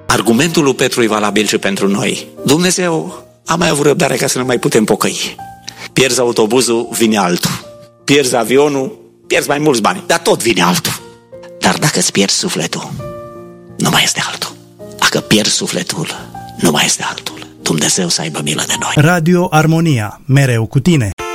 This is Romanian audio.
Argumentul lui Petru e valabil și pentru noi. Dumnezeu a mai avut răbdare ca să ne mai putem pocăi. Pierzi autobuzul, vine altul. Pierzi avionul, pierzi mai mulți bani, dar tot vine altul. Dar dacă îți pierzi sufletul, nu mai este altul. Dacă pierzi sufletul, nu mai este altul. Dumnezeu să aibă milă de noi. Radio Armonia, mereu cu tine.